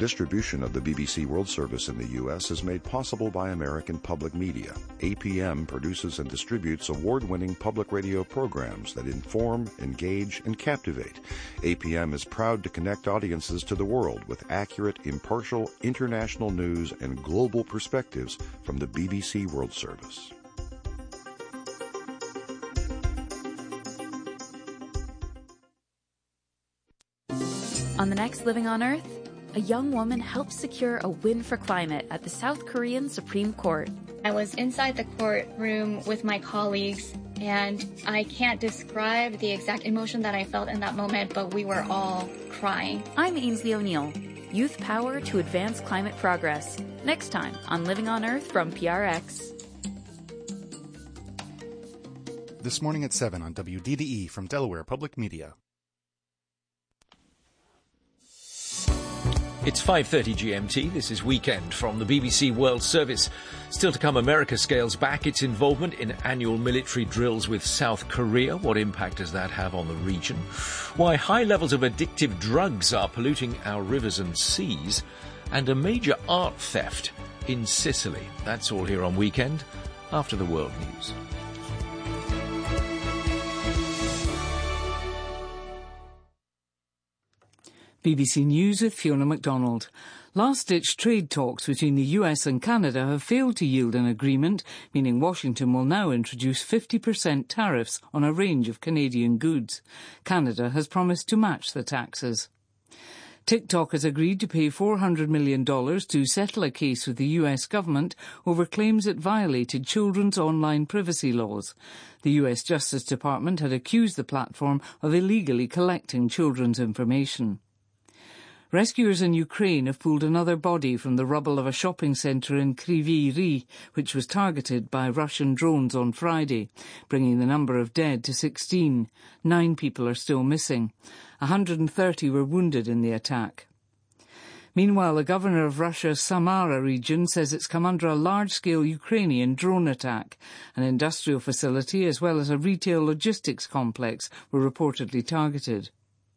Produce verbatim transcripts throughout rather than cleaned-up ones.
distribution of the B B C World Service in the U S is made possible by American Public Media. A P M produces and distributes award-winning public radio programs that inform, engage, and captivate. A P M is proud to connect audiences to the world with accurate, impartial, international news and global perspectives from the B B C World Service. On the next Living on Earth, a young woman helps secure a win for climate at the South Korean Supreme Court. I was inside the courtroom with my colleagues, and I can't describe the exact emotion that I felt in that moment, but we were all crying. I'm Ainsley O'Neill. Youth power to advance climate progress. Next time on Living on Earth from P R X. This morning at seven on W D D E from Delaware Public Media. It's five thirty G M T. This is Weekend from the B B C World Service. Still to come, America scales back its involvement in annual military drills with South Korea. What impact does that have on the region? Why high levels of addictive drugs are polluting our rivers and seas. And a major art theft in Sicily. That's all here on Weekend after the world news. B B C News with Fiona MacDonald. Last-ditch trade talks between the U S and Canada have failed to yield an agreement, meaning Washington will now introduce fifty percent tariffs on a range of Canadian goods. Canada has promised to match the taxes. TikTok has agreed to pay four hundred million dollars to settle a case with the U S government over claims it violated children's online privacy laws. The U S Justice Department had accused the platform of illegally collecting children's information. Rescuers in Ukraine have pulled another body from the rubble of a shopping centre in Kryvyi Rih, which was targeted by Russian drones on Friday, bringing the number of dead to sixteen. Nine people are still missing. one hundred thirty were wounded in the attack. Meanwhile, the governor of Russia's Samara region says it's come under a large-scale Ukrainian drone attack. An industrial facility as well as a retail logistics complex were reportedly targeted.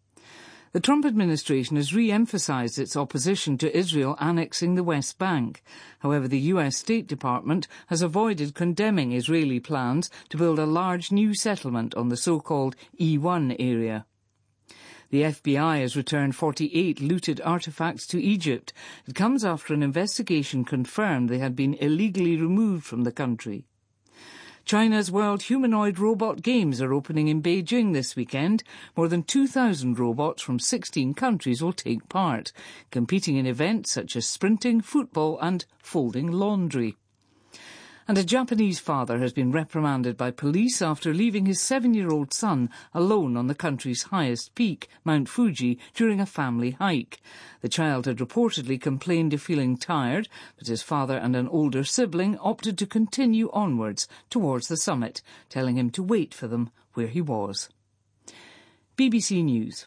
The Trump administration has re-emphasised its opposition to Israel annexing the West Bank. However, the U S State Department has avoided condemning Israeli plans to build a large new settlement on the so-called E one area. The F B I has returned forty-eight looted artefacts to Egypt. It comes after an investigation confirmed they had been illegally removed from the country. China's World Humanoid Robot Games are opening in Beijing this weekend. More than two thousand robots from sixteen countries will take part, competing in events such as sprinting, football and folding laundry. And a Japanese father has been reprimanded by police after leaving his seven-year-old son alone on the country's highest peak, Mount Fuji, during a family hike. The child had reportedly complained of feeling tired, but his father and an older sibling opted to continue onwards towards the summit, telling him to wait for them where he was. B B C News.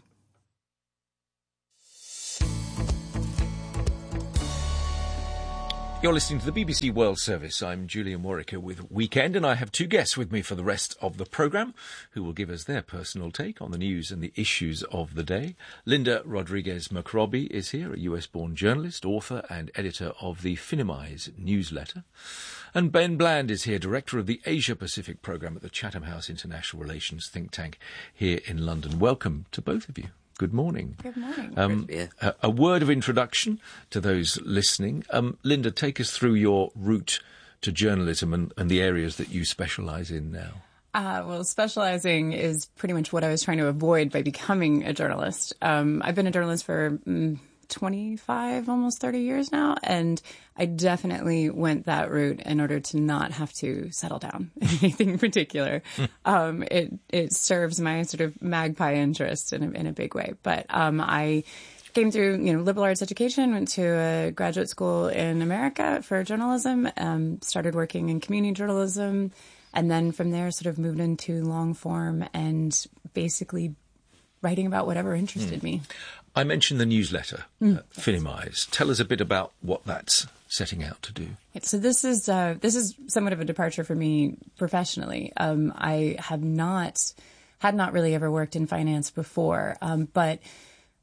You're listening to the B B C World Service. I'm Julian Warwicker with Weekend, and I have two guests with me for the rest of the programme who will give us their personal take on the news and the issues of the day. Linda Rodriguez-McRobbie is here, a U S-born journalist, author and editor of the Finimize newsletter. And Ben Bland is here, director of the Asia-Pacific programme at the Chatham House International Relations think tank here in London. Welcome to both of you. Good morning. Good morning. Um, a, a word of introduction to those listening. Um, Linda, take us through your route to journalism and, and the areas that you specialise in now. Uh, well, specialising is pretty much what I was trying to avoid by becoming a journalist. Um, I've been a journalist for mm, twenty-five, almost thirty years now, and I definitely went that route in order to not have to settle down in anything particular. um, it it serves my sort of magpie interest in a, in a big way. But um, I came through, you know, liberal arts education, went to a graduate school in America for journalism, um, started working in community journalism, and then from there sort of moved into long form and basically writing about whatever interested mm. me. I mentioned the newsletter, mm, uh, Finimize. Tell us a bit about what that's setting out to do. So this is uh, this is somewhat of a departure for me professionally. Um, I have not had not really ever worked in finance before, um, but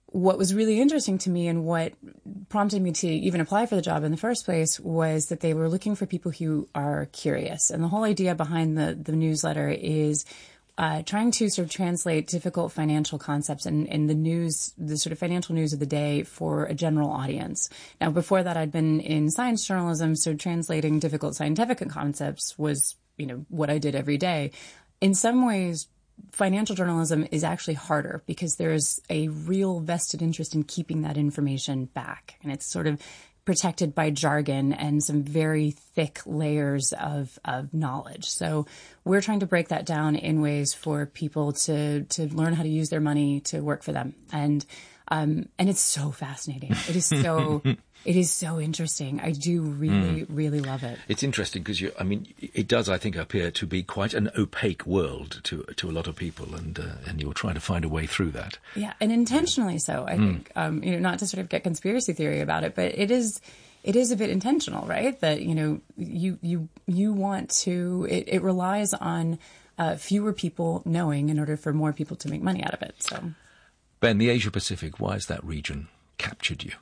what was really interesting to me and what prompted me to even apply for the job in the first place was that they were looking for people who are curious. And the whole idea behind the, the newsletter is uh, trying to sort of translate difficult financial concepts and, and the news, the sort of financial news of the day for a general audience. Now, before that, I'd been in science journalism, so translating difficult scientific concepts was, you know, what I did every day. In some ways, financial journalism is actually harder because there's a real vested interest in keeping that information back. And it's sort of protected by jargon and some very thick layers of, of knowledge. So we're trying to break that down in ways for people to, to learn how to use their money to work for them. And Um, and it's so fascinating. It is so, it is so interesting. I do really, mm. really love it. It's interesting because you, I mean, it does, I think, appear to be quite an opaque world to to a lot of people, and uh, and you're trying to find a way through that. Yeah, and intentionally so. I mm. think, um, you know, not to sort of get conspiracy theory about it, but it is. It is a bit intentional, right? That, you know, you you you want to. It, it relies on uh, fewer people knowing in order for more people to make money out of it. So. Ben, the Asia-Pacific, why has that region captured you?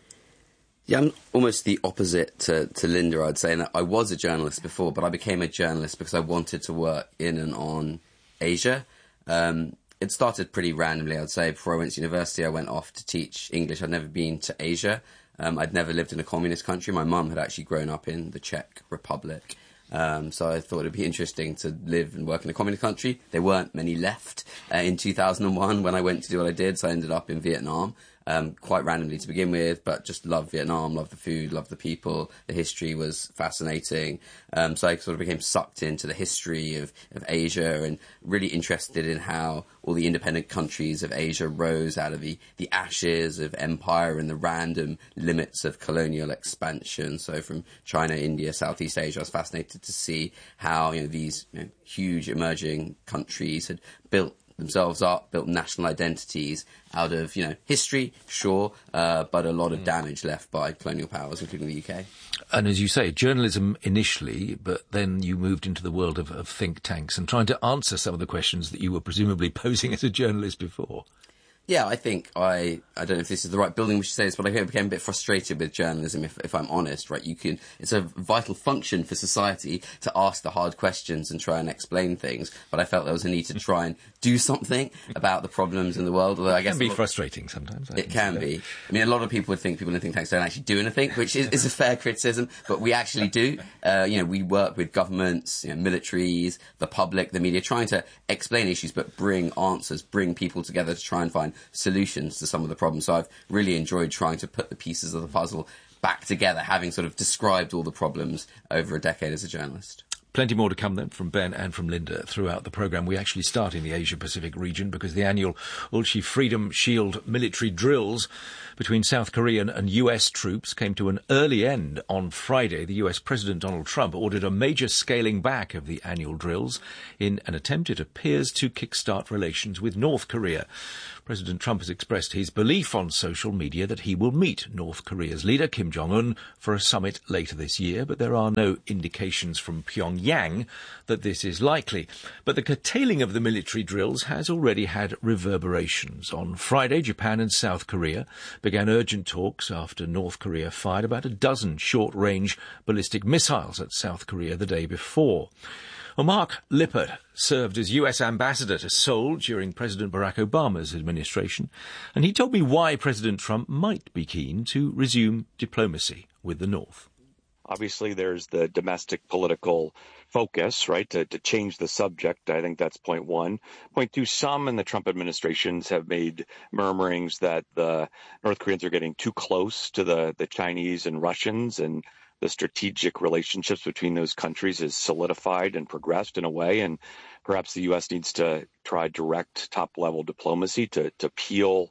Yeah, I'm almost the opposite to, to Linda, I'd say. And I was a journalist before, but I became a journalist because I wanted to work in and on Asia. Um, it started pretty randomly, I'd say. Before I went to university, I went off to teach English. I'd never been to Asia. Um, I'd never lived in a communist country. My mum had actually grown up in the Czech Republic. Um, so I thought it'd be interesting to live and work in a communist country. There weren't many left uh, in two thousand one when I went to do what I did, so I ended up in Vietnam, um, quite randomly to begin with, but just loved Vietnam, loved the food, loved the people. The history was fascinating. Um, so I sort of became sucked into the history of, of Asia and really interested in how all the independent countries of Asia rose out of the, the ashes of empire and the random limits of colonial expansion. So from China, India, Southeast Asia, I was fascinated to see how, you know, these you know, huge emerging countries had built themselves up, built national identities out of, you know, history, sure, uh, but a lot of damage left by colonial powers, including the U K. And as you say, journalism initially, but then you moved into the world of, of think tanks and trying to answer some of the questions that you were presumably posing as a journalist before. Yeah, I think I, I don't know if this is the right building we should say this, but I became a bit frustrated with journalism, if, if I'm honest, right? You can, it's a vital function for society to ask the hard questions and try and explain things, but I felt there was a need to try and do something about the problems in the world, although I guess... It can be frustrating sometimes. I it can so. be. I mean, a lot of people would think people in think tanks don't actually do anything, which is, is a fair criticism, but we actually do. Uh, you know, we work with governments, you know, militaries, the public, the media, trying to explain issues, but bring answers, bring people together to try and find solutions to some of the problems. So I've really enjoyed trying to put the pieces of the puzzle back together, having sort of described all the problems over a decade as a journalist. Plenty more to come then from Ben and from Linda throughout the programme. We actually start in the Asia-Pacific region because the annual Ulchi Freedom Shield military drills between South Korean and U S troops came to an early end on Friday. The U S President Donald Trump ordered a major scaling back of the annual drills in an attempt, it appears, to kickstart relations with North Korea. President Trump has expressed his belief on social media that he will meet North Korea's leader, Kim Jong-un, for a summit later this year, but there are no indications from Pyongyang that this is likely. But the curtailing of the military drills has already had reverberations. On Friday, Japan and South Korea began urgent talks after North Korea fired about a dozen short-range ballistic missiles at South Korea the day before. Well, Mark Lippert served as U S ambassador to Seoul during President Barack Obama's administration, and he told me why President Trump might be keen to resume diplomacy with the North. Obviously, there's the domestic political focus, right, to, to change the subject. I think that's point one. Point two, some in the Trump administrations have made murmurings that the North Koreans are getting too close to the, the Chinese and Russians, and the strategic relationships between those countries is solidified and progressed in a way, and perhaps the U S needs to try direct top-level diplomacy to, to peel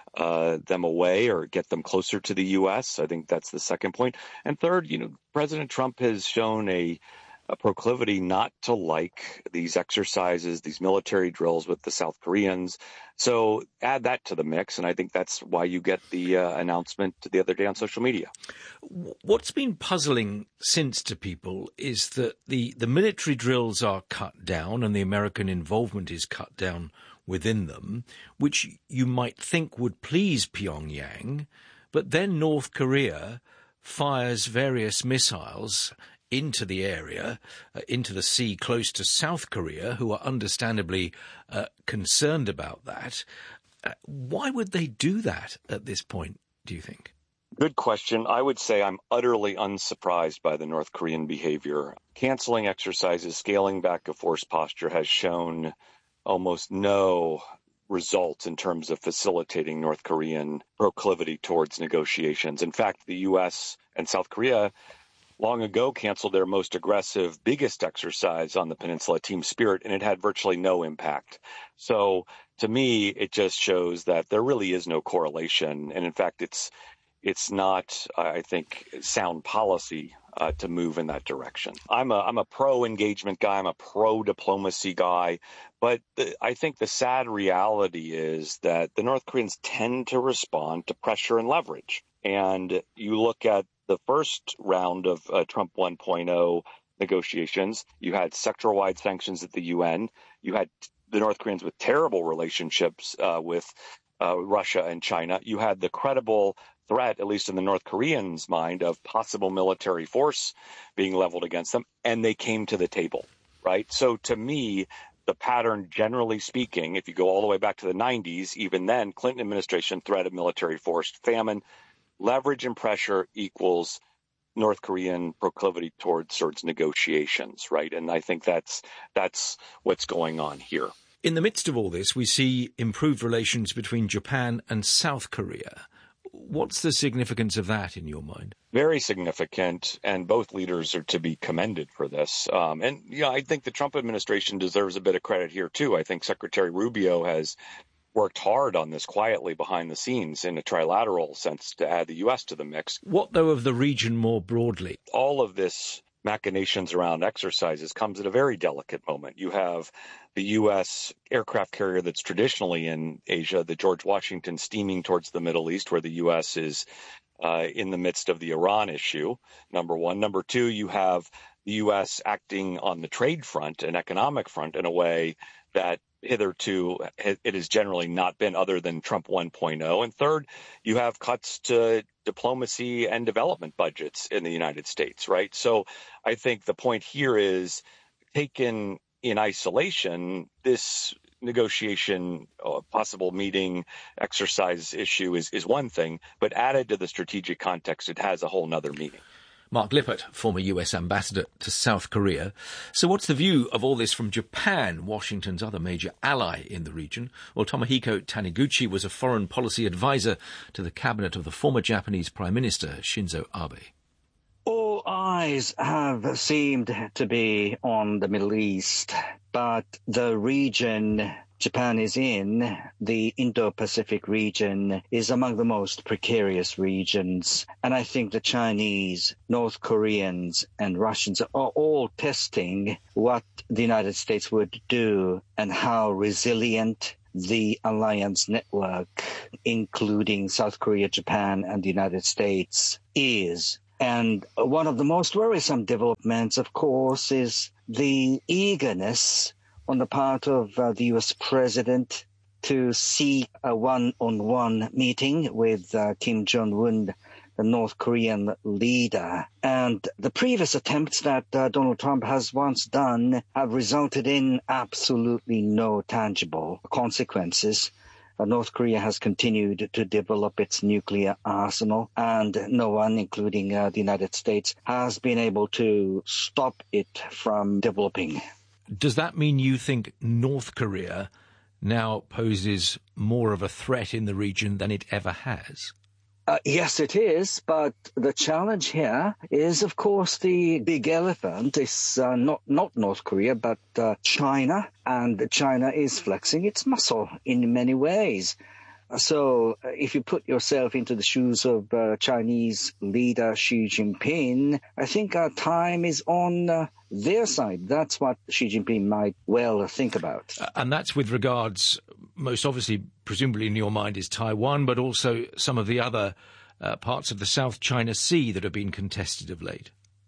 uh, them away or get them closer to the U S. I think that's the second point. And third, you know, President Trump has shown a a proclivity not to like these exercises, these military drills with the South Koreans. So add that to the mix, and I think that's why you get the uh, announcement the other day on social media. What's been puzzling since to people is that the, the military drills are cut down and the American involvement is cut down within them, which you might think would please Pyongyang, but then North Korea fires various missiles into the area, uh, into the sea close to South Korea, who are understandably uh, concerned about that. Uh, why would they do that at this point, do you think? Good question. I would say I'm utterly unsurprised by the North Korean behavior. Canceling exercises, scaling back a force posture has shown almost no results in terms of facilitating North Korean proclivity towards negotiations. In fact, the U S and South Korea long ago canceled their most aggressive, biggest exercise on the peninsula, Team Spirit, and it had virtually no impact. So to me, it just shows that there really is no correlation. And in fact, it's it's not, I think, sound policy uh, to move in that direction. I'm a I'm a pro-engagement guy. I'm a pro-diplomacy guy. But the, I think the sad reality is that the North Koreans tend to respond to pressure and leverage. And you look at the first round of uh, Trump one point oh negotiations, you had sector-wide sanctions at the U N. You had the North Koreans with terrible relationships uh, with uh, Russia and China. You had the credible threat, at least in the North Koreans' mind, of possible military force being leveled against them, and they came to the table, right? So to me, the pattern, generally speaking, if you go all the way back to the nineties, even then, Clinton administration threat of military force, famine, leverage and pressure equals North Korean proclivity towards towards negotiations, right? And I think that's that's what's going on here. In the midst of all this, we see improved relations between Japan and South Korea. What's the significance of that in your mind? Very significant, and both leaders are to be commended for this. Um, and, you know, I think the Trump administration deserves a bit of credit here, too. I think Secretary Rubio has worked hard on this quietly behind the scenes in a trilateral sense to add the U S to the mix. What, though, of the region more broadly? All of this machinations around exercises comes at a very delicate moment. You have the U S aircraft carrier that's traditionally in Asia, the George Washington, steaming towards the Middle East, where the U S is uh, in the midst of the Iran issue, number one. Number two, you have the U S acting on the trade front and economic front in a way that hitherto it has generally not been, other than Trump one point oh. And third, you have cuts to diplomacy and development budgets in the United States, right? So I think the point here is, taken in isolation, this negotiation, uh, possible meeting, exercise issue is, is one thing, but added to the strategic context, it has a whole nother meaning. Mark Lippert, former U S ambassador to South Korea. So what's the view of all this from Japan, Washington's other major ally in the region? Well, Tomohiko Taniguchi was a foreign policy advisor to the cabinet of the former Japanese Prime Minister Shinzo Abe. All eyes have seemed to be on the Middle East, but the region Japan is in, the Indo-Pacific region, is among the most precarious regions. And I think the Chinese, North Koreans, and Russians are all testing what the United States would do and how resilient the alliance network, including South Korea, Japan, and the United States, is. And one of the most worrisome developments, of course, is the eagerness on the part of uh, the U S president to seek a one-on-one meeting with uh, Kim Jong-un, the North Korean leader. And the previous attempts that uh, Donald Trump has once done have resulted in absolutely no tangible consequences. Uh, North Korea has continued to develop its nuclear arsenal, and no one, including uh, the United States, has been able to stop it from developing. Does that mean you think North Korea now poses more of a threat in the region than it ever has? Uh, yes, it is. But the challenge here is, of course, the big elephant is uh, not, not North Korea, but uh, China. And China is flexing its muscle in many ways. So uh, if you put yourself into the shoes of uh, Chinese leader Xi Jinping, I think our time is on uh, their side. That's what Xi Jinping might well think about. Uh, and that's with regards, most obviously, presumably in your mind, is Taiwan, but also some of the other uh, parts of the South China Sea that have been contested of late.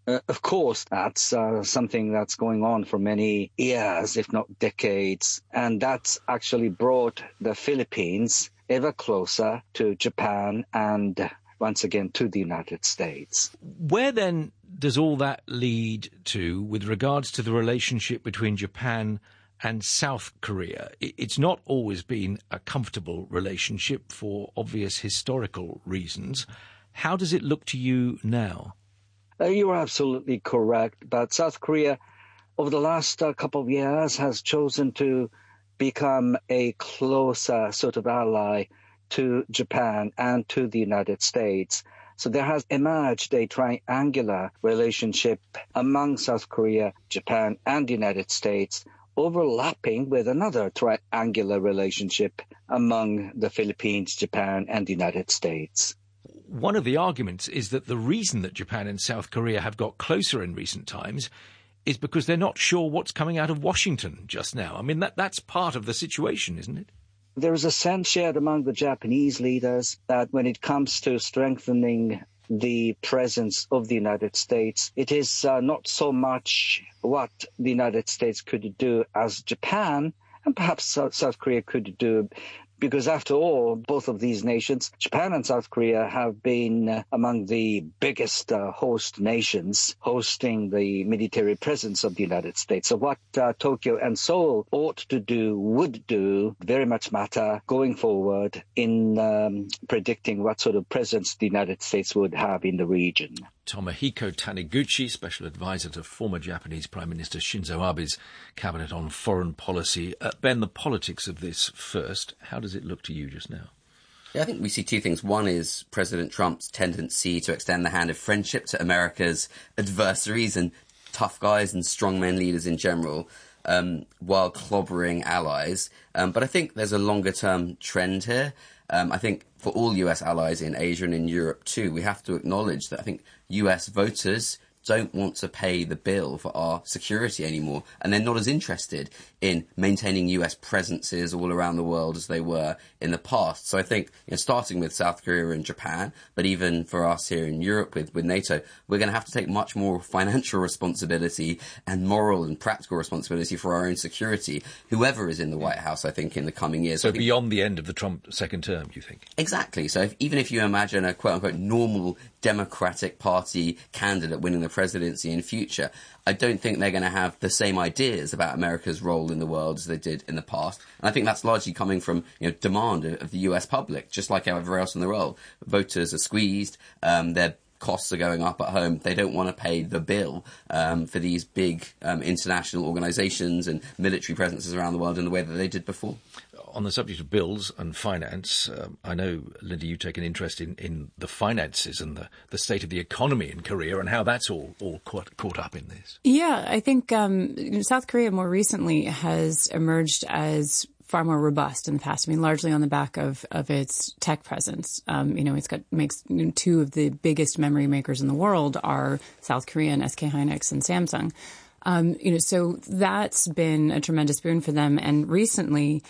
Uh, of course, that's uh, something that's going on for many years, if not decades. And that's actually brought the Philippines ever closer to Japan and, once again, to the United States. Where then does all that lead to with regards to the relationship between Japan and South Korea? It's not always been a comfortable relationship for obvious historical reasons. How does it look to you now? Uh, you are absolutely correct. But South Korea, over the last uh, couple of years, has chosen to become a closer sort of ally to Japan and to the United States. So there has emerged a triangular relationship among South Korea, Japan, and the United States, overlapping with another triangular relationship among the Philippines, Japan, and the United States. One of the arguments is that the reason that Japan and South Korea have got closer in recent times is because they're not sure what's coming out of Washington just now. I mean, that that's part of the situation, isn't it? There is a sense shared among the Japanese leaders that when it comes to strengthening the presence of the United States, it is uh, not so much what the United States could do as Japan, and perhaps South Korea could do, because after all, both of these nations, Japan and South Korea, have been uh, among the biggest uh, host nations hosting the military presence of the United States. So what uh, Tokyo and Seoul ought to do, would do, very much matter going forward in um, predicting what sort of presence the United States would have in the region. Tomohiko Taniguchi, Special Advisor to former Japanese Prime Minister Shinzo Abe's Cabinet on Foreign Policy. Uh, Ben, the politics of this first. How does it look to you just now? Yeah, I think we see two things. One is President Trump's tendency to extend the hand of friendship to America's adversaries and tough guys and strongman leaders in general, um, while clobbering allies. Um, but I think there's a longer-term trend here. Um, I think for all U S allies in Asia and in Europe too, we have to acknowledge that I think U S voters don't want to pay the bill for our security anymore, and they're not as interested in maintaining U S presences all around the world as they were in the past. So I think, you know, starting with South Korea and Japan, but even for us here in Europe with, with NATO, we're going to have to take much more financial responsibility and moral and practical responsibility for our own security, whoever is in the White House, I think, in the coming years. So beyond the end of the Trump second term, you think? Exactly. So if, even if you imagine a quote-unquote normal Democratic Party candidate winning the presidency in future, I don't think they're going to have the same ideas about America's role in the world as they did in the past. And I think that's largely coming from, you know, demand of the U S public, just like everywhere else in the world. Voters are squeezed, um, their costs are going up at home. They don't want to pay the bill um, for these big um, international organisations and military presences around the world in the way that they did before. On the subject of bills and finance, um, I know, Linda, you take an interest in, in the finances and the, the state of the economy in Korea and how that's all, all caught, caught up in this. Yeah, I think um, South Korea more recently has emerged as far more robust in the past. I mean, largely on the back of, of its tech presence. Um, you know, it's got makes you know, two of the biggest memory makers in the world are South Korea and S K Hynix and Samsung. Um, you know, so that's been a tremendous boon for them. And recently,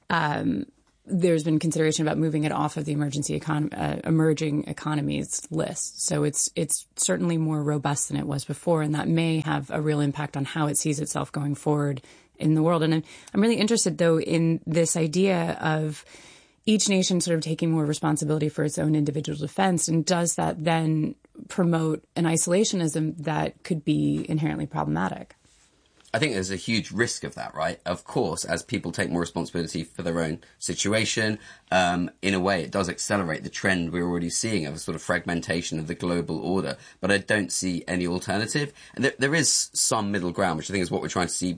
Um, there's been consideration about moving it off of the emergency econ- uh, emerging economies list. So it's it's certainly more robust than it was before, and that may have a real impact on how it sees itself going forward in the world. And I'm, I'm really interested, though, in this idea of each nation sort of taking more responsibility for its own individual defense, and does that then promote an isolationism that could be inherently problematic? I think there's a huge risk of that, right? Of course, as people take more responsibility for their own situation, um, in a way it does accelerate the trend we're already seeing of a sort of fragmentation of the global order. But I don't see any alternative. And there, there is some middle ground, which I think is what we're trying to see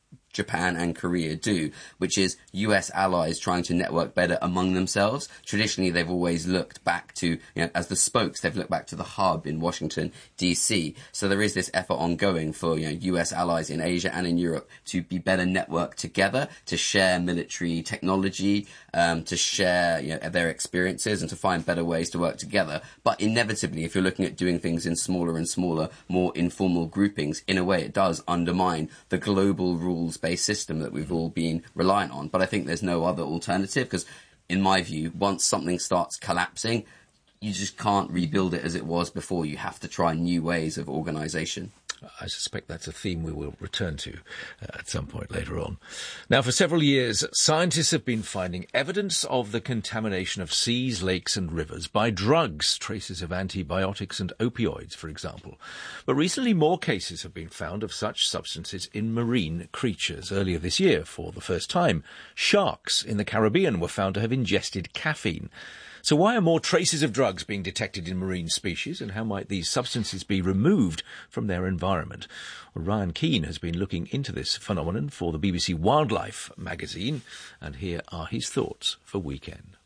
Japan and Korea do, which is U S allies trying to network better among themselves. Traditionally, they've always looked back to, you know, as the spokes, they've looked back to the hub in Washington, D C. So there is this effort ongoing for, you know, U S allies in Asia and in Europe to be better networked together, to share military technology, um, to share, you know, their experiences and to find better ways to work together. But inevitably, if you're looking at doing things in smaller and smaller, more informal groupings, in a way it does undermine the global rules based system that we've all been reliant on. But I think there's no other alternative, because in my view, once something starts collapsing, you just can't rebuild it as it was before. You have to try new ways of organisation. I suspect that's a theme we will return to uh, at some point later on. Now, for several years, scientists have been finding evidence of the contamination of seas, lakes and rivers by drugs, traces of antibiotics and opioids, for example. But recently, more cases have been found of such substances in marine creatures. Earlier this year, for the first time, sharks in the Caribbean were found to have ingested caffeine. So why are more traces of drugs being detected in marine species, and how might these substances be removed from their environment? Well, Ryan Keane has been looking into this phenomenon for the B B C Wildlife magazine, and here are his thoughts for Weekend.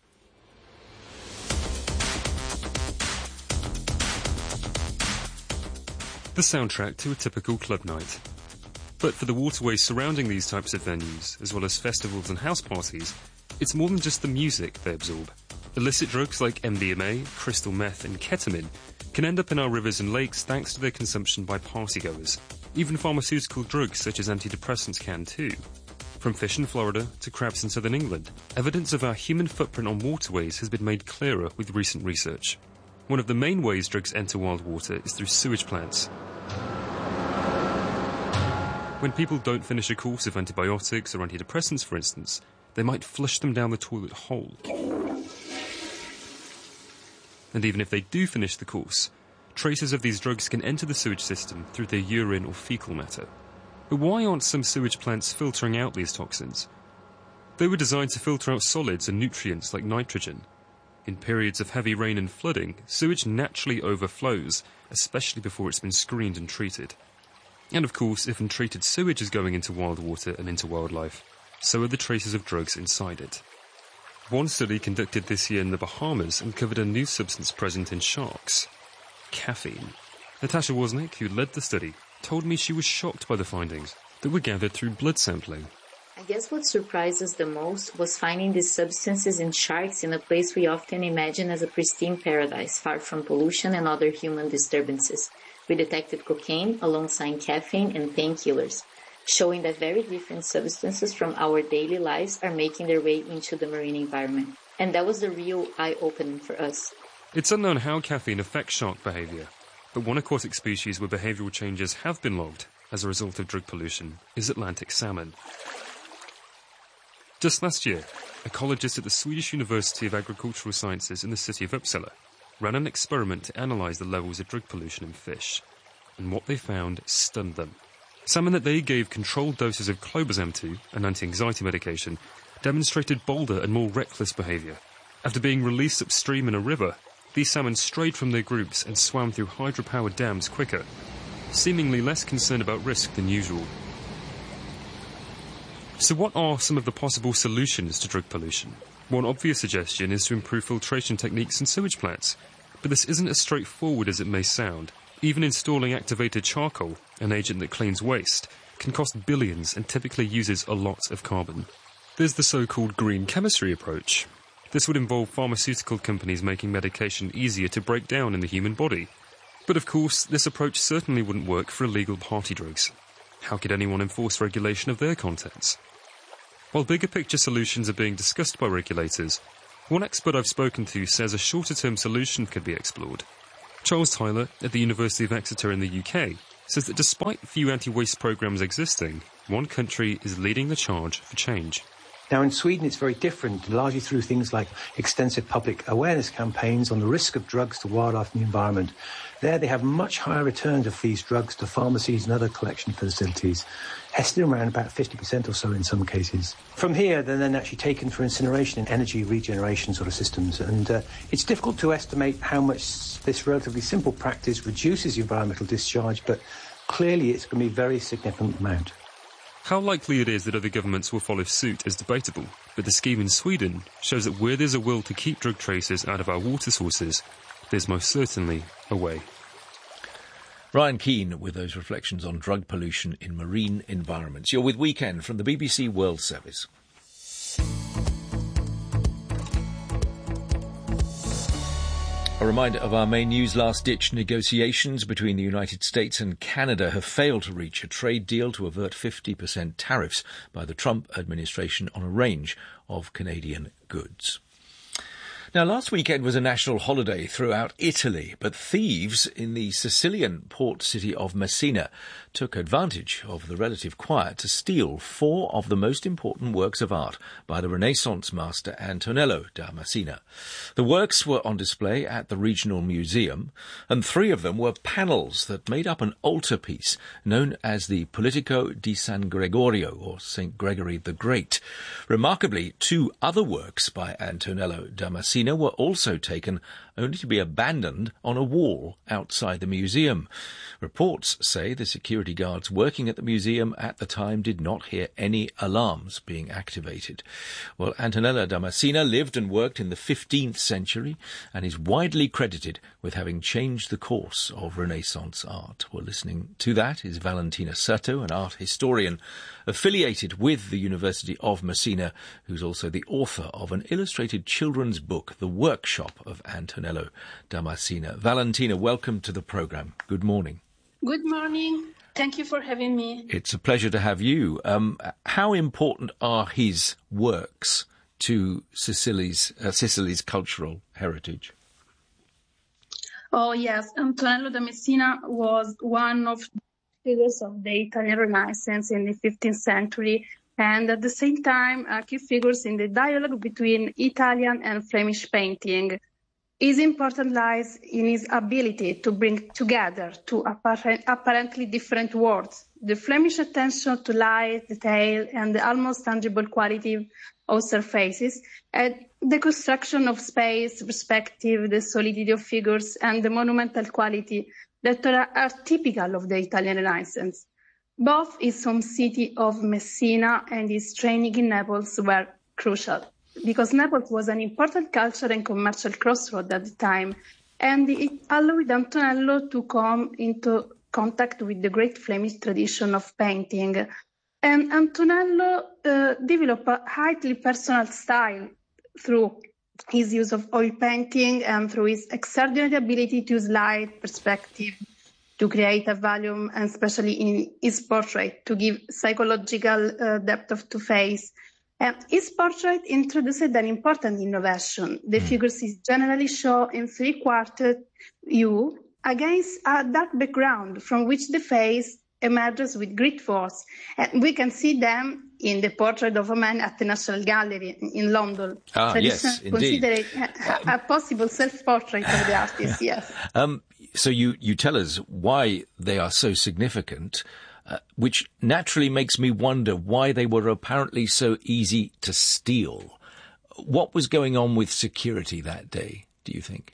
The soundtrack to a typical club night. But for the waterways surrounding these types of venues, as well as festivals and house parties, it's more than just the music they absorb. Illicit drugs like M D M A, crystal meth and ketamine can end up in our rivers and lakes thanks to their consumption by partygoers. Even pharmaceutical drugs such as antidepressants can too. From fish in Florida to crabs in southern England, evidence of our human footprint on waterways has been made clearer with recent research. One of the main ways drugs enter wild water is through sewage plants. When people don't finish a course of antibiotics or antidepressants, for instance, they might flush them down the toilet hole. And even if they do finish the course, traces of these drugs can enter the sewage system through their urine or fecal matter. But why aren't some sewage plants filtering out these toxins? They were designed to filter out solids and nutrients like nitrogen. In periods of heavy rain and flooding, sewage naturally overflows, especially before it's been screened and treated. And of course, if untreated sewage is going into wild water and into wildlife, so are the traces of drugs inside it. One study conducted this year in the Bahamas uncovered a new substance present in sharks: caffeine. Natasha Wozniak, who led the study, told me she was shocked by the findings that were gathered through blood sampling. I guess what surprised us the most was finding these substances in sharks in a place we often imagine as a pristine paradise, far from pollution and other human disturbances. We detected cocaine alongside caffeine and painkillers, showing that very different substances from our daily lives are making their way into the marine environment. And that was the real eye-opening for us. It's unknown how caffeine affects shark behaviour, but one aquatic species where behavioural changes have been logged as a result of drug pollution is Atlantic salmon. Just last year, ecologists at the Swedish University of Agricultural Sciences in the city of Uppsala ran an experiment to analyse the levels of drug pollution in fish, and what they found stunned them. Salmon that they gave controlled doses of clobazam to, an anti-anxiety medication, demonstrated bolder and more reckless behaviour. After being released upstream in a river, these salmon strayed from their groups and swam through hydropowered dams quicker, seemingly less concerned about risk than usual. So what are some of the possible solutions to drug pollution? One obvious suggestion is to improve filtration techniques in sewage plants, but this isn't as straightforward as it may sound. Even installing activated charcoal, an agent that cleans waste, can cost billions and typically uses a lot of carbon. There's the so-called green chemistry approach. This would involve pharmaceutical companies making medication easier to break down in the human body. But of course, this approach certainly wouldn't work for illegal party drugs. How could anyone enforce regulation of their contents? While bigger picture solutions are being discussed by regulators, one expert I've spoken to says a shorter-term solution could be explored. Charles Tyler, at the University of Exeter in the U K, says that despite few anti-waste programmes existing, one country is leading the charge for change. Now, in Sweden, it's very different, largely through things like extensive public awareness campaigns on the risk of drugs to wildlife and the environment. There, they have much higher returns of these drugs to pharmacies and other collection facilities, estimated around about fifty percent or so in some cases. From here, they're then actually taken for incineration and energy regeneration sort of systems. And uh, it's difficult to estimate how much this relatively simple practice reduces environmental discharge, but clearly it's going to be a very significant amount. How likely it is that other governments will follow suit is debatable, but the scheme in Sweden shows that where there's a will to keep drug traces out of our water sources, there's most certainly a way. Ryan Keane with those reflections on drug pollution in marine environments. You're with Weekend from the B B C World Service. A reminder of our main news. Last-ditch negotiations between the United States and Canada have failed to reach a trade deal to avert fifty percent tariffs by the Trump administration on a range of Canadian goods. Now, last weekend was a national holiday throughout Italy, but thieves in the Sicilian port city of Messina took advantage of the relative quiet to steal four of the most important works of art by the Renaissance master Antonello da Messina. The works were on display at the regional museum, and three of them were panels that made up an altarpiece known as the Politico di San Gregorio, or Saint Gregory the Great. Remarkably, two other works by Antonello da Messina were also taken, only to be abandoned on a wall outside the museum. Reports say the security guards working at the museum at the time did not hear any alarms being activated. Well, Antonello da Messina lived and worked in the fifteenth century and is widely credited with having changed the course of Renaissance art. Well, listening to that is Valentina Serto, an art historian affiliated with the University of Messina, who's also the author of an illustrated children's book, The Workshop of Antonello da Messina. Valentina, welcome to the programme. Good morning. Good morning. Thank you for having me. It's a pleasure to have you. Um, how important are his works to Sicily's, uh, Sicily's cultural heritage? Oh, yes. Antonello da Messina was one of the figures of the Italian Renaissance in the fifteenth century, and at the same time, uh, key figures in the dialogue between Italian and Flemish painting. His importance lies in his ability to bring together two apparent, apparently different worlds: the Flemish attention to light, detail, and the almost tangible quality of surfaces, and the construction of space, perspective, the solidity of figures, and the monumental quality that are, are typical of the Italian Renaissance. Both his home city of Messina and his training in Naples were crucial, because Naples was an important cultural and commercial crossroad at the time, and it allowed Antonello to come into contact with the great Flemish tradition of painting. And Antonello uh, developed a highly personal style through his use of oil painting and through his extraordinary ability to use light, perspective, to create a volume, and especially in his portrait, to give psychological uh, depth of to face. And his portrait introduced an important innovation. The figures is generally shown in three-quarter view against a dark background from which the face emerges with great force. And we can see them in the portrait of a man at the National Gallery in London. Ah, yes, indeed. Considered a, a possible self-portrait of the artist, yes. Um, so you, you tell us why they are so significant, uh, which naturally makes me wonder why they were apparently so easy to steal. What was going on with security that day, do you think?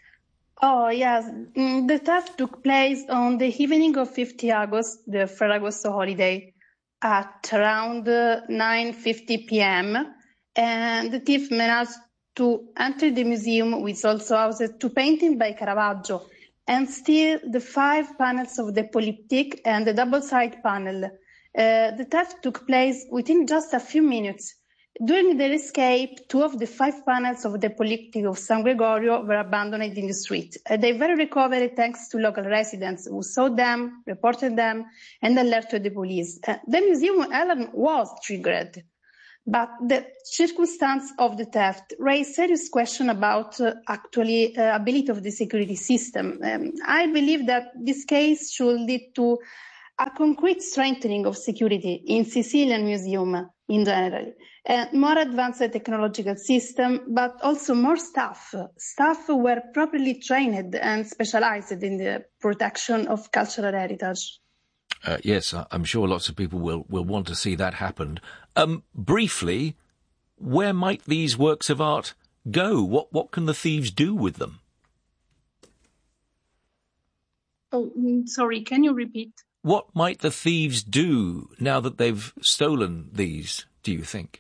Oh, yes. The theft took place on the evening of fifteenth of August, the Ferragosto holiday, at around nine fifty p.m. And the thief managed to enter the museum, which also housed two paintings by Caravaggio, and steal the five panels of the polyptych and the double-side panel. Uh, the theft took place within just a few minutes. During their escape, two of the five panels of the polyptych of San Gregorio were abandoned in the street. Uh, they were recovered thanks to local residents who saw them, reported them, and alerted the police. Uh, the museum alarm was triggered, but the circumstance of the theft raised serious questions about uh, actually uh, ability of the security system. Um, I believe that this case should lead to a concrete strengthening of security in Sicilian Museum in general. Uh, more advanced technological system, but also more staff. Staff were properly trained and specialized in the protection of cultural heritage. Uh, yes, I'm sure lots of people will, will want to see that happen. Um, briefly, where might these works of art go? What, what can the thieves do with them? Oh, sorry, can you repeat? What might the thieves do now that they've stolen these, do you think?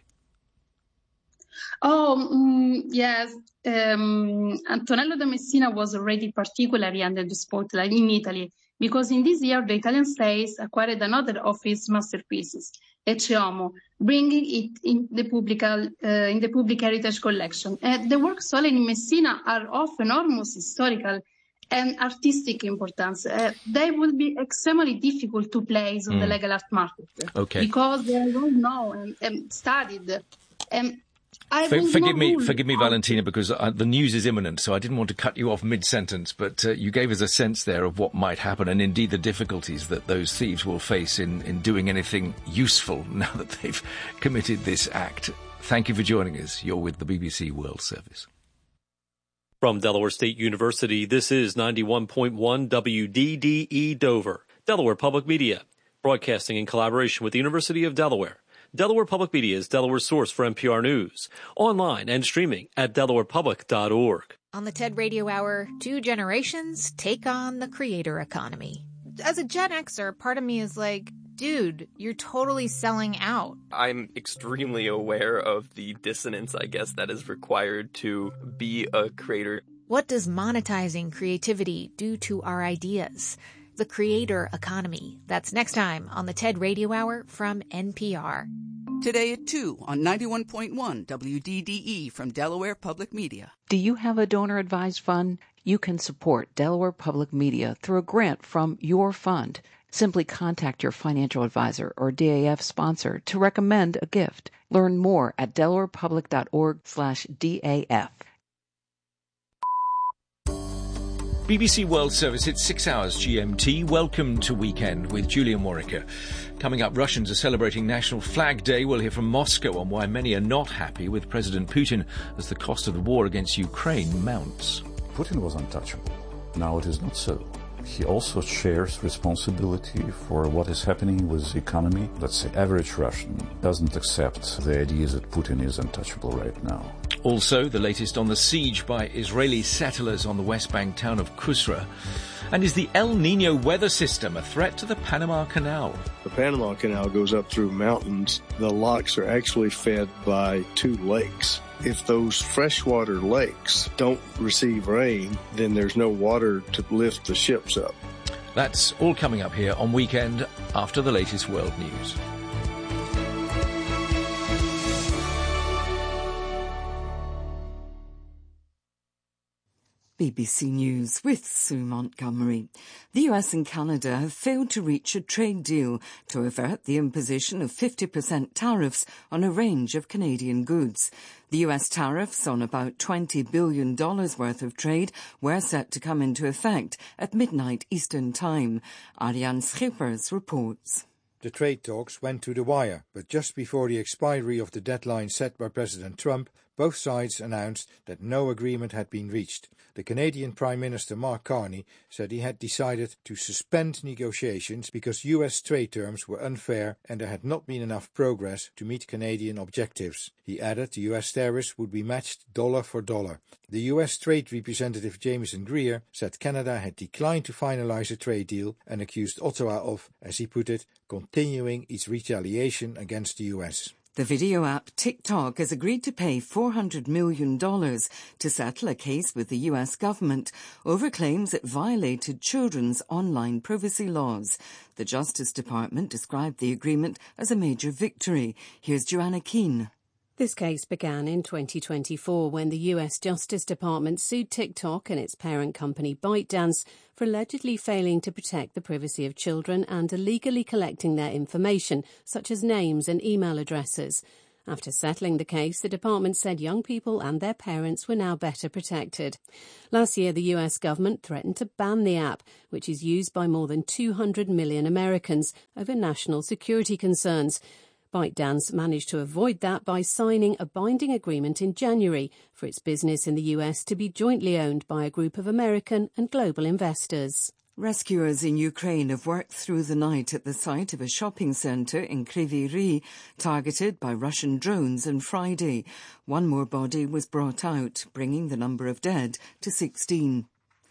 Oh, um, yes. Um, Antonello da Messina was already particularly under the spotlight in Italy, because in this year the Italian state acquired another of his masterpieces, Ecce Homo, bringing it in the public, uh, in the public heritage collection. Uh, the works sold in Messina are of enormous historical and artistic importance. Uh, they will be extremely difficult to place on mm. the legal art market. Okay. Because they are well known and, and studied. And I For, will forgive not me, rule forgive me, out. Valentina, because uh, the news is imminent, so I didn't want to cut you off mid-sentence, but uh, you gave us a sense there of what might happen and indeed the difficulties that those thieves will face in, in doing anything useful now that they've committed this act. Thank you for joining us. You're with the B B C World Service. From Delaware State University, this is ninety-one point one W D D E Dover, Delaware Public Media, broadcasting in collaboration with the University of Delaware. Delaware Public Media is Delaware's source for N P R News, online and streaming at delaware public dot org. On the TED Radio Hour, two generations take on the creator economy. As a Gen Xer, part of me is like, dude, you're totally selling out. I'm extremely aware of the dissonance, I guess, that is required to be a creator. What does monetizing creativity do to our ideas? The creator economy. That's next time on the TED Radio Hour from N P R. Today at two on ninety-one point one W D D E from Delaware Public Media. Do you have a donor-advised fund? You can support Delaware Public Media through a grant from your fund. Simply contact your financial advisor or D A F sponsor to recommend a gift. Learn more at delaware public dot org slash D A F. B B C World Service, it's six hours G M T. Welcome to Weekend with Julia Morica. Coming up, Russians are celebrating National Flag Day. We'll hear from Moscow on why many are not happy with President Putin as the cost of the war against Ukraine mounts. Putin was untouchable. Now it is not so. He also shares responsibility for what is happening with the economy. Let's say average Russian doesn't accept the idea that Putin is untouchable right now. Also, the latest on the siege by Israeli settlers on the West Bank town of Kusra. And is the El Nino weather system a threat to the Panama Canal? The Panama Canal goes up through mountains. The locks are actually fed by two lakes. If those freshwater lakes don't receive rain, then there's no water to lift the ships up. That's all coming up here on Weekend after the latest world news. B B C News with Sue Montgomery. The U S and Canada have failed to reach a trade deal to avert the imposition of fifty percent tariffs on a range of Canadian goods. The U S tariffs on about twenty billion dollars worth of trade were set to come into effect at midnight Eastern Time. Ariane Schippers reports. The trade talks went to the wire, but just before the expiry of the deadline set by President Trump, both sides announced that no agreement had been reached. The Canadian Prime Minister Mark Carney said he had decided to suspend negotiations because U S trade terms were unfair and there had not been enough progress to meet Canadian objectives. He added the U S tariffs would be matched dollar for dollar. The U S Trade Representative Jameson Greer said Canada had declined to finalize a trade deal and accused Ottawa of, as he put it, continuing its retaliation against the U S. The video app TikTok has agreed to pay four hundred million dollars to settle a case with the U S government over claims it violated children's online privacy laws. The Justice Department described the agreement as a major victory. Here's Joanna Keane. This case began in twenty twenty-four when the U S Justice Department sued TikTok and its parent company ByteDance for allegedly failing to protect the privacy of children and illegally collecting their information, such as names and email addresses. After settling the case, the department said young people and their parents were now better protected. Last year, the U S government threatened to ban the app, which is used by more than two hundred million Americans, over national security concerns. ByteDance managed to avoid that by signing a binding agreement in January for its business in the U S to be jointly owned by a group of American and global investors. Rescuers in Ukraine have worked through the night at the site of a shopping centre in Kryvyi Rih, targeted by Russian drones on Friday. One more body was brought out, bringing the number of dead to sixteen.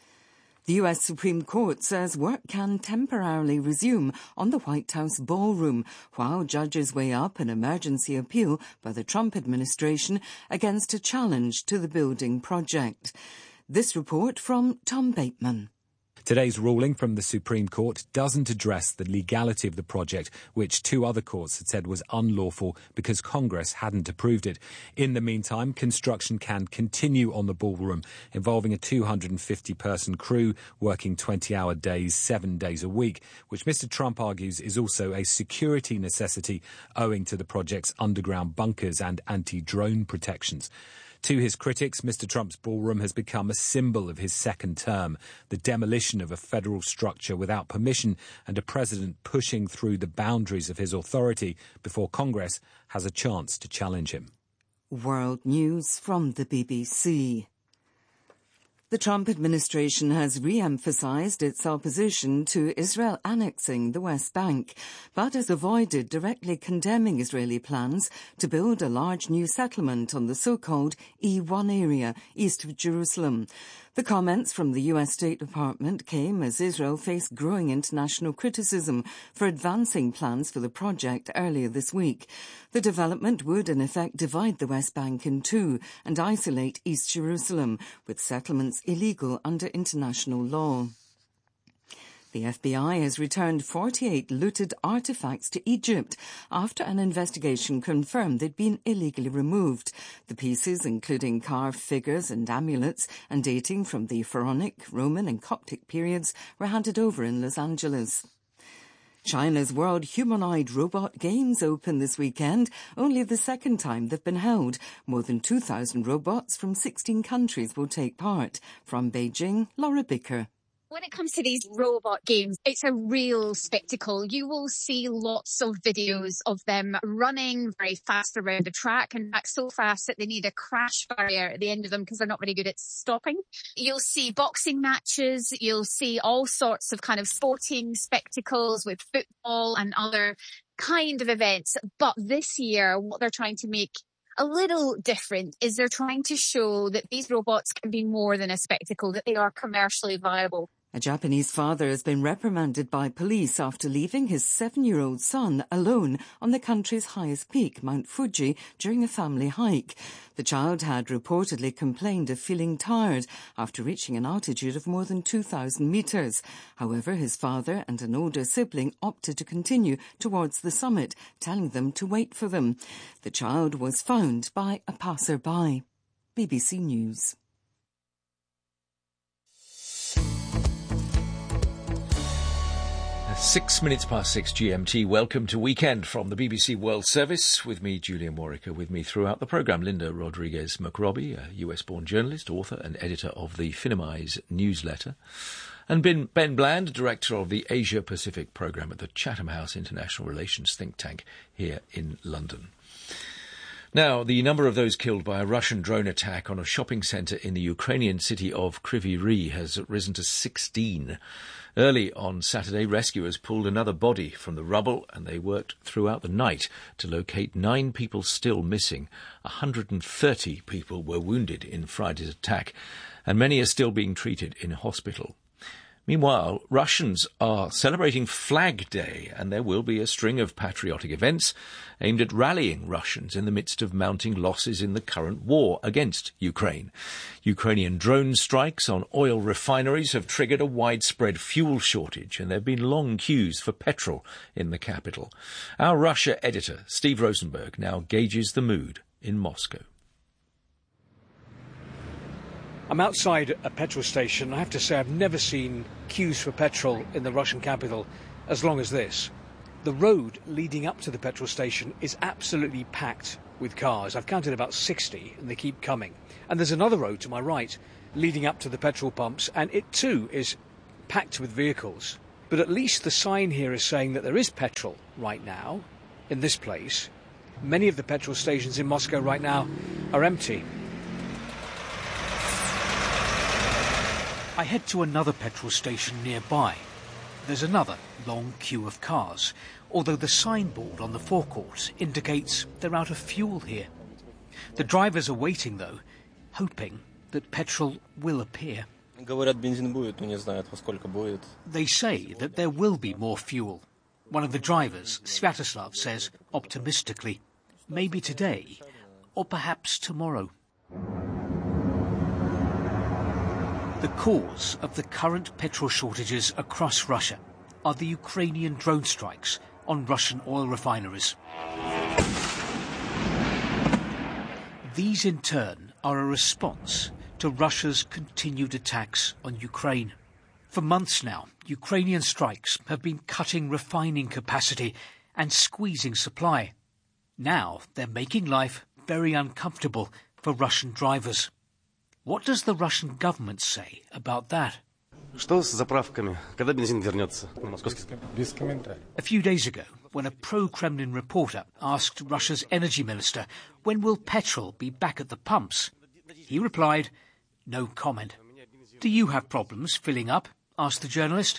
The U S Supreme Court says work can temporarily resume on the White House ballroom while judges weigh up an emergency appeal by the Trump administration against a challenge to the building project. This report from Tom Bateman. Today's ruling from the Supreme Court doesn't address the legality of the project, which two other courts had said was unlawful because Congress hadn't approved it. In the meantime, construction can continue on the ballroom, involving a two hundred fifty person crew working twenty-hour days, seven days a week, which Mister Trump argues is also a security necessity owing to the project's underground bunkers and anti-drone protections. To his critics, Mister Trump's ballroom has become a symbol of his second term, the demolition of a federal structure without permission and a president pushing through the boundaries of his authority before Congress has a chance to challenge him. World News from the B B C. The Trump administration has re-emphasised its opposition to Israel annexing the West Bank, but has avoided directly condemning Israeli plans to build a large new settlement on the so-called E one area east of Jerusalem. The comments from the U S State Department came as Israel faced growing international criticism for advancing plans for the project earlier this week. The development would, in effect, divide the West Bank in two and isolate East Jerusalem, with settlements illegal under international law. The F B I has returned forty-eight looted artefacts to Egypt after an investigation confirmed they'd been illegally removed. The pieces, including carved figures and amulets and dating from the Pharaonic, Roman and Coptic periods, were handed over in Los Angeles. China's World Humanoid Robot Games open this weekend, only the second time they've been held. More than two thousand robots from sixteen countries will take part. From Beijing, Laura Bicker. When it comes to these robot games, it's a real spectacle. You will see lots of videos of them running very fast around the track, and back so fast that they need a crash barrier at the end of them because they're not very good at stopping. You'll see boxing matches. You'll see all sorts of kind of sporting spectacles with football and other kind of events. But this year, what they're trying to make a little different is they're trying to show that these robots can be more than a spectacle, that they are commercially viable. A Japanese father has been reprimanded by police after leaving his seven-year-old son alone on the country's highest peak, Mount Fuji, during a family hike. The child had reportedly complained of feeling tired after reaching an altitude of more than two thousand metres. However, his father and an older sibling opted to continue towards the summit, telling them to wait for them. The child was found by a passer-by. B B C News. Six minutes past six G M T. Welcome to Weekend from the B B C World Service. With me, Julian Warwicker. With me throughout the programme, Linda Rodriguez-McRobbie, a U S-born journalist, author and editor of the Finimize newsletter. And Ben, Ben Bland, director of the Asia-Pacific programme at the Chatham House International Relations think tank here in London. Now, the number of those killed by a Russian drone attack on a shopping centre in the Ukrainian city of Kryvyi Rih has risen to sixteen. Early on Saturday, rescuers pulled another body from the rubble and they worked throughout the night to locate nine people still missing. one hundred thirty people were wounded in Friday's attack and many are still being treated in hospital. Meanwhile, Russians are celebrating Flag Day, and there will be a string of patriotic events aimed at rallying Russians in the midst of mounting losses in the current war against Ukraine. Ukrainian drone strikes on oil refineries have triggered a widespread fuel shortage, and there have been long queues for petrol in the capital. Our Russia editor, Steve Rosenberg, now gauges the mood in Moscow. I'm outside a petrol station. I have to say I've never seen queues for petrol in the Russian capital as long as this. The road leading up to the petrol station is absolutely packed with cars. I've counted about sixty and they keep coming. And there's another road to my right leading up to the petrol pumps and it too is packed with vehicles. But at least the sign here is saying that there is petrol right now in this place. Many of the petrol stations in Moscow right now are empty. I head to another petrol station nearby. There's another long queue of cars, although the signboard on the forecourt indicates they're out of fuel here. The drivers are waiting, though, hoping that petrol will appear. They say that there will be more fuel. One of the drivers, Sviatoslav, says optimistically, maybe today, or perhaps tomorrow. The cause of the current petrol shortages across Russia are the Ukrainian drone strikes on Russian oil refineries. These in turn are a response to Russia's continued attacks on Ukraine. For months now, Ukrainian strikes have been cutting refining capacity and squeezing supply. Now they're making life very uncomfortable for Russian drivers. What does the Russian government say about that? Что с заправками? Когда бензин вернется на московский? Без комментариев. A few days ago, when a pro-Kremlin reporter asked Russia's energy minister, when will petrol be back at the pumps? He replied, no comment. Do you have problems filling up? Asked the journalist.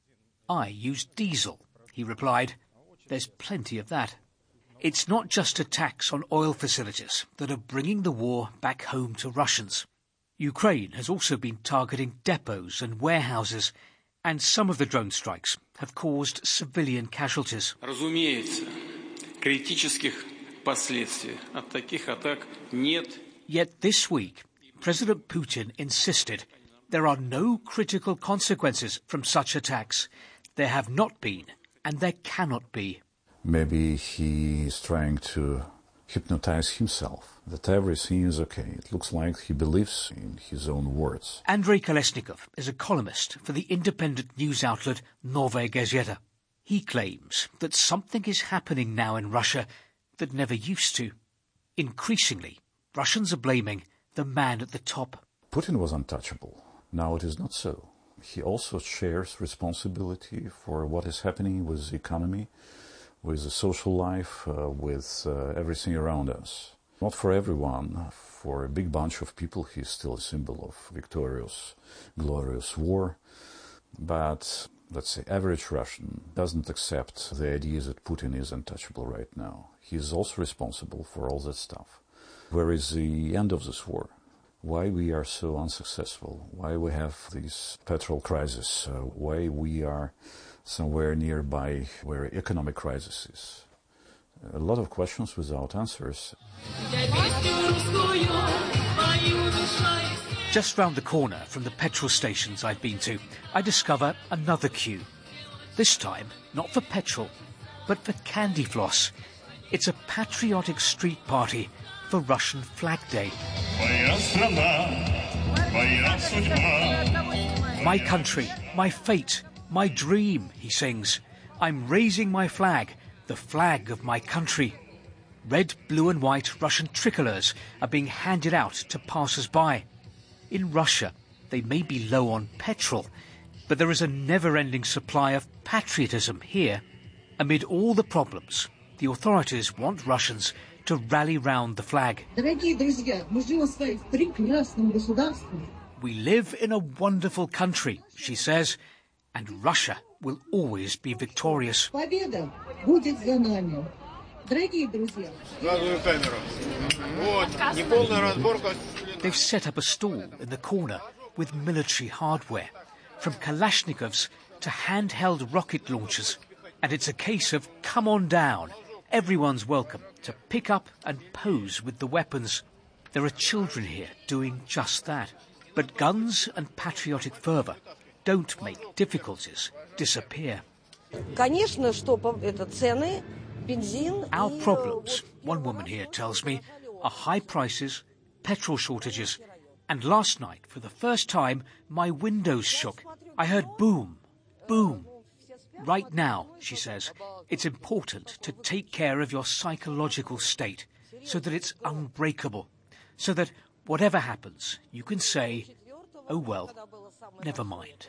I use diesel, he replied. There's plenty of that. It's not just attacks on oil facilities that are bringing the war back home to Russians. Ukraine has also been targeting depots and warehouses, and some of the drone strikes have caused civilian casualties. Разумеется, критических последствий от таких атак нет. Yet this week, President Putin insisted there are no critical consequences from such attacks. There have not been, and there cannot be. Maybe he is trying to hypnotize himself, that everything is okay. It looks like he believes in his own words. Andrei Kolesnikov is a columnist for the independent news outlet Novaya Gazeta. He claims that something is happening now in Russia that never used to. Increasingly, Russians are blaming the man at the top. Putin was untouchable. Now it is not so. He also shares responsibility for what is happening with the economy, with the social life, uh, with uh, everything around us. Not for everyone. For a big bunch of people, he's still a symbol of victorious, glorious war. But, let's say, average Russian doesn't accept the idea that Putin is untouchable right now. He's also responsible for all that stuff. Where is the end of this war? Why we are so unsuccessful? Why we have this petrol crisis? Uh, why we are somewhere nearby where economic crisis is? A lot of questions without answers. Just round the corner from the petrol stations I've been to, I discover another queue. This time, not for petrol, but for candy floss. It's a patriotic street party for Russian Flag Day. My country, my fate, my dream, he sings. I'm raising my flag, the flag of my country. Red, blue and white Russian tricolors are being handed out to passers-by. In Russia, they may be low on petrol, but there is a never-ending supply of patriotism here. Amid all the problems, the authorities want Russians to rally round the flag. We live in a wonderful country, she says, and Russia will always be victorious. They've set up a stall in the corner with military hardware, from Kalashnikovs to handheld rocket launchers. And it's a case of come on down. Everyone's welcome to pick up and pose with the weapons. There are children here doing just that. But guns and patriotic fervour don't make difficulties disappear. Our problems, one woman here tells me, are high prices, petrol shortages, and last night, for the first time, my windows shook. I heard boom, boom. Right now, she says, it's important to take care of your psychological state so that it's unbreakable, so that whatever happens, you can say, oh well, never mind.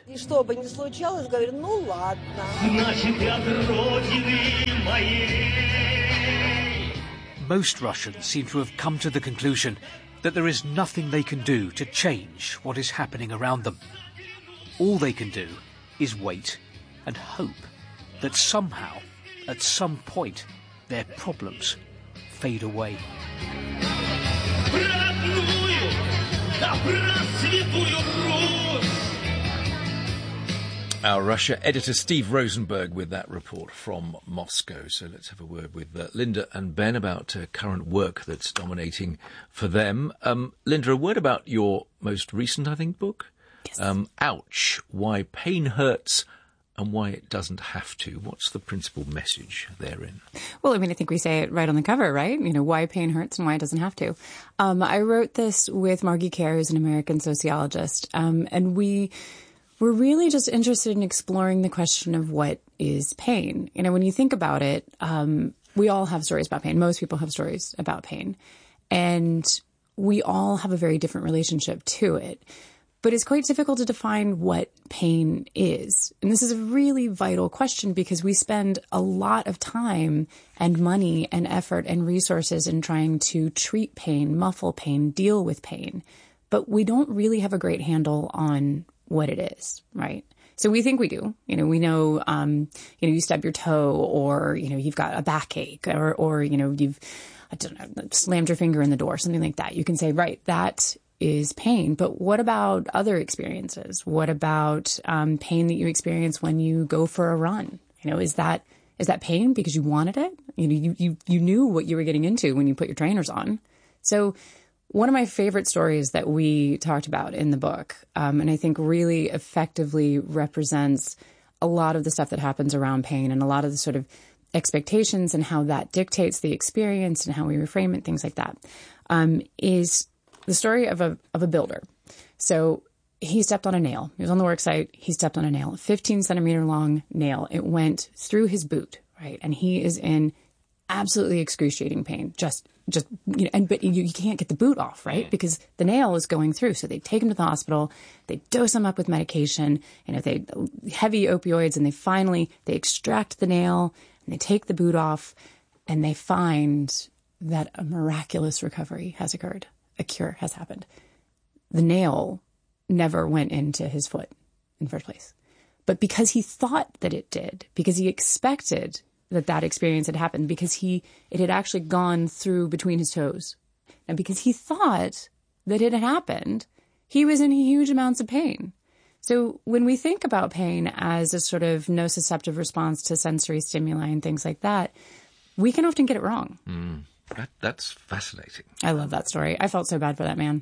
Most Russians seem to have come to the conclusion that there is nothing they can do to change what is happening around them. All they can do is wait and hope that somehow, at some point, their problems fade away. Our Russia editor Steve Rosenberg with that report from Moscow. So let's have a word with uh, Linda and Ben about uh, current work that's dominating for them. Um, Linda, a word about your most recent, I think, book, Yes. Um, ouch, why pain hurts and why it doesn't have to. What's the principal message therein? Well, I mean, I think we say it right on the cover, right? You know, why pain hurts and why it doesn't have to. Um, I wrote this with Margie Kerr, who's an American sociologist, um, and we were really just interested in exploring the question of what is pain. You know, when you think about it, um, we all have stories about pain. Most people have stories about pain. And we all have a very different relationship to it. But it's quite difficult to define what pain is. And this is a really vital question because we spend a lot of time and money and effort and resources in trying to treat pain, muffle pain, deal with pain. But we don't really have a great handle on what it is, right? So we think we do. You know, we know, um, you know, you stub your toe or, you know, you've got a backache or, or, you know, you've, I don't know, slammed your finger in the door, something like that. You can say, right, that is pain. But what about other experiences? What about um, pain that you experience when you go for a run? You know, is that is that pain because you wanted it? You know, you you you knew what you were getting into when you put your trainers on. So one of my favorite stories that we talked about in the book, um, and I think really effectively represents a lot of the stuff that happens around pain and a lot of the sort of expectations and how that dictates the experience and how we reframe it, things like that, um, is the story of a of a builder. So he stepped on a nail. He was on the work site. He stepped on a nail, a fifteen centimeter long nail. It went through his boot, right? And he is in absolutely excruciating pain. Just, just, you know, and but you, you can't get the boot off, right? Because the nail is going through. So they take him to the hospital. They dose him up with medication. You know, they heavy opioids, and they finally they extract the nail and they take the boot off, and they find that a miraculous recovery has occurred. A cure has happened. The nail never went into his foot in the first place. But because he thought that it did, because he expected that that experience had happened, because he it had actually gone through between his toes, and because he thought that it had happened, he was in huge amounts of pain. So when we think about pain as a sort of nociceptive response to sensory stimuli and things like that, we can often get it wrong. Mm. That, that's fascinating. I love that story. I felt so bad for that man.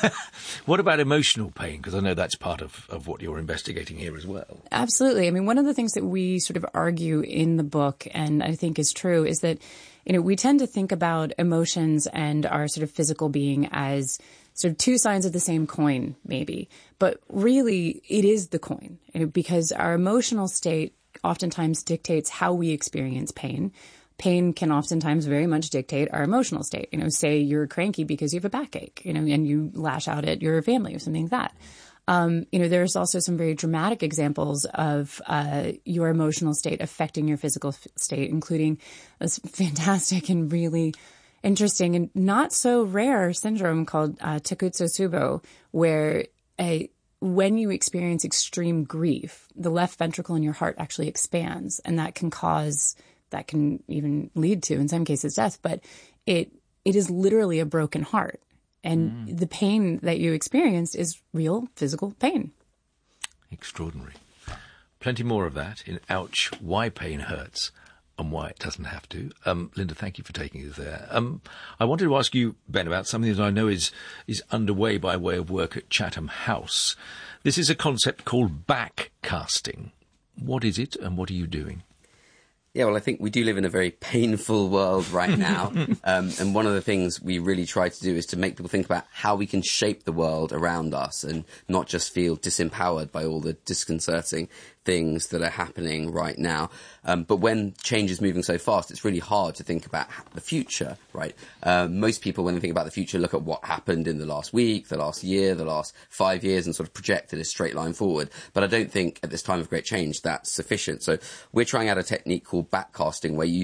What about emotional pain? Because I know that's part of, of what you're investigating here as well. Absolutely. I mean, one of the things that we sort of argue in the book, and I think is true, is that, you know, we tend to think about emotions and our sort of physical being as sort of two sides of the same coin, maybe. But really, it is the coin, you know, because our emotional state oftentimes dictates how we experience pain. Pain can oftentimes very much dictate our emotional state. You know, say you're cranky because you have a backache, you know, and you lash out at your family or something like that. Um, you know, there's also some very dramatic examples of uh, your emotional state affecting your physical f- state, including this fantastic and really interesting and not so rare syndrome called uh, Takotsubo, where a when you experience extreme grief, the left ventricle in your heart actually expands, and that can cause that can even lead to, in some cases, death. But it it is literally a broken heart. And mm. the pain that you experienced is real physical pain. Extraordinary. Plenty more of that in Ouch, Why Pain Hurts and Why It Doesn't Have to. Um, Linda, thank you for taking us there. Um, I wanted to ask you, Ben, about something that I know is, is underway by way of work at Chatham House. This is a concept called backcasting. What is it and what are you doing? Yeah, well, I think we do live in a very painful world right now. um, and one of the things we really try to do is to make people think about how we can shape the world around us and not just feel disempowered by all the disconcerting things that are happening right now. Um, but when change is moving so fast, it's really hard to think about the future, right? Um, most people, when they think about the future, look at what happened in the last week, the last year, the last five years, and sort of project it a straight line forward. But I don't think at this time of great change that's sufficient. So we're trying out a technique called backcasting, where you